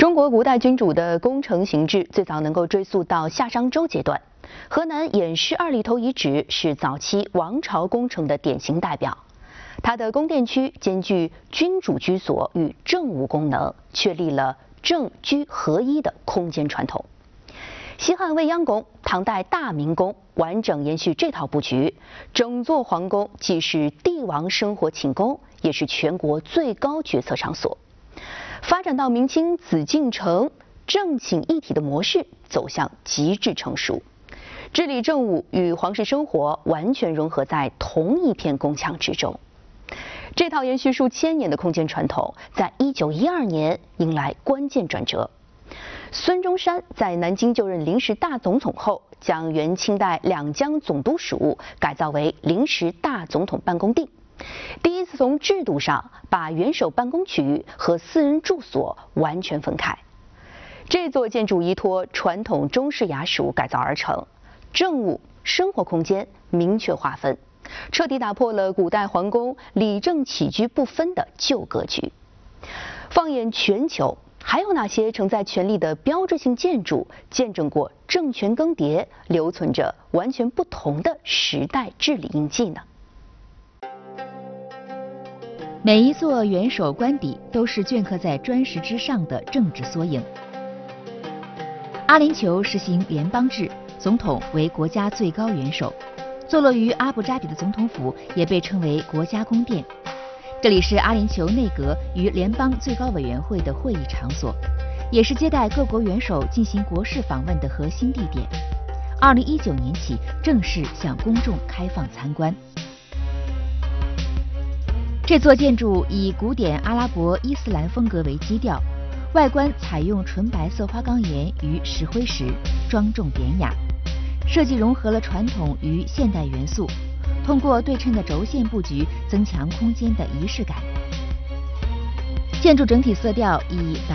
中国古代君主的工程形制最早能够追溯到夏商周阶段。河南偃师二里头遗址是早期王朝工程的典型代表。它的宫殿区兼具君主居所与政务功能，确立了政居合一的空间传统。西汉未央宫、唐代大明宫完整延续这套布局，整座皇宫既是帝王生活寝宫，也是全国最高决策场所。发展到明清紫禁城政寝一体的模式走向极致成熟，治理政务与皇室生活完全融合在同一片宫墙之中。这套延续数千年的空间传统，在1912年迎来关键转折。孙中山在南京就任临时大总统后，将原清代两江总督署改造为临时大总统办公地。第一次从制度上把元首办公区域和私人住所完全分开。这座建筑依托传统中式衙署改造而成，政务生活空间明确划分，彻底打破了古代皇宫理政起居不分的旧格局。放眼全球，还有哪些承载权力的标志性建筑见证过政权更迭，留存着完全不同的时代治理印记呢？ 每一座元首官邸都是镌刻在砖石之上的政治缩影。阿联酋实行联邦制，总统为国家最高元首。坐落于阿布扎比的总统府也被称为国家宫殿。这里是阿联酋内阁与联邦最高委员会的会议场所，也是接待各国元首进行国事访问的核心地点。2019年起正式向公众开放参观。这座建筑以古典阿拉伯伊斯兰风格为基调，外观采用纯白色花岗岩与石灰石，庄重典雅。设计融合了传统与现代元素，通过对称的轴线布局，增强空间的仪式感。建筑整体色调以